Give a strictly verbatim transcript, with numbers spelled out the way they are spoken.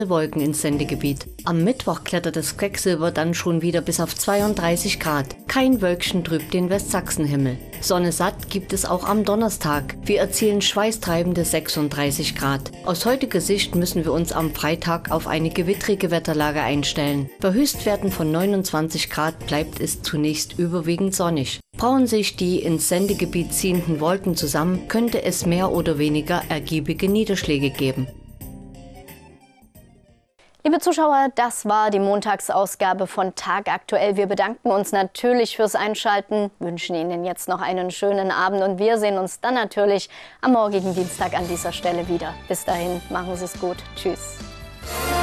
Wolken ins Sendegebiet. Am Mittwoch klettert das Quecksilber dann schon wieder bis auf zweiunddreißig Grad. Kein Wölkchen trübt den Westsachsenhimmel. Sonne satt gibt es auch am Donnerstag. Wir erzielen schweißtreibende sechsunddreißig Grad. Aus heutiger Sicht müssen wir uns am Freitag auf eine gewittrige Wetterlage einstellen. Bei Höchstwerten von neunundzwanzig Grad bleibt es zunächst überwiegend sonnig. Brauen sich die ins Sendegebiet ziehenden Wolken zusammen, könnte es mehr oder weniger ergiebige Niederschläge geben. Liebe Zuschauer, das war die Montagsausgabe von Tagaktuell. Wir bedanken uns natürlich fürs Einschalten, wünschen Ihnen jetzt noch einen schönen Abend und wir sehen uns dann natürlich am morgigen Dienstag an dieser Stelle wieder. Bis dahin, machen Sie es gut. Tschüss.